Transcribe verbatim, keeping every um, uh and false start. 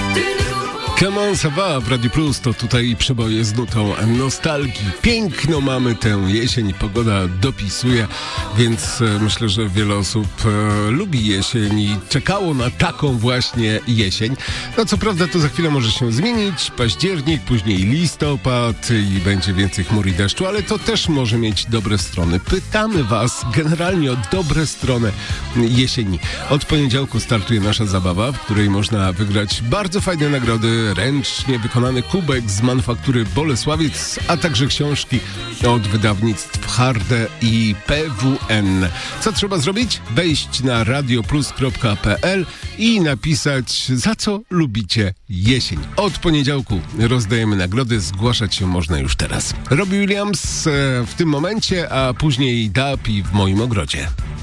Come on, ça va w Radio Plus, to tutaj przeboje z nutą nostalgii. Piękno mamy tę jesień, pogoda dopisuje, więc e, myślę, że wiele osób e, lubi jesień i czekało na taką właśnie jesień. No co prawda to za chwilę może się zmienić, październik, później listopad i będzie więcej chmur i deszczu, ale to też może mieć dobre strony. Pytamy was generalnie o dobre strony jesieni. Od poniedziałku startuje nasza zabawa, w której można wygrać bardzo fajne nagrody, ręcznie wykonany kubek z manufaktury Bolesławiec, a także książki od wydawnictw Harde i P W N. Co trzeba zrobić? Wejść na radioplus kropka p l i napisać, za co lubicie jesień. Od poniedziałku rozdajemy nagrody, zgłaszać się można już teraz. Robbie Williams w tym momencie, a później Dapi w moim ogrodzie.